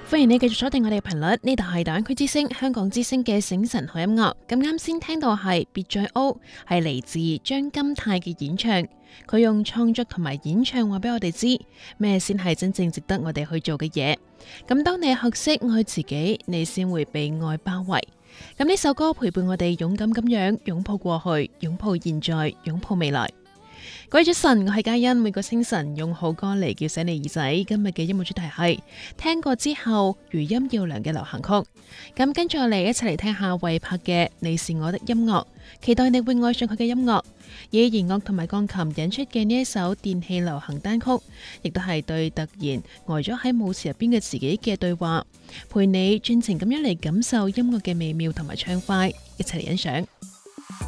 歡迎你繼續鎖定我哋嘅頻率，呢度係大灣區之聲香港之聲嘅醒晨好音樂。咁啱先聽到係別再 O， 係嚟自張金泰嘅演唱。佢用創作同埋演唱話俾我哋知咩先係真正值得我哋去做嘅嘢。咁當你學識愛自己，你先會被愛包圍。咁呢首歌陪伴我哋勇敢咁樣擁抱過去，擁抱現在，擁抱未來。各位早晨，我係嘉欣，每個清晨用好歌嚟叫醒你耳仔。今日嘅音樂主題係聽過之後餘音繞梁嘅流行曲。咁跟住我嚟一齊嚟聽下魏柏嘅《你是我的音樂》，期待你會愛上佢嘅音樂。以弦樂同埋鋼琴引出嘅呢一首電器流行單曲，亦都係對突然呆咗喺舞池入邊嘅自己嘅對話，陪你盡情咁樣嚟感受音樂嘅美妙同埋暢快，一齊嚟欣賞。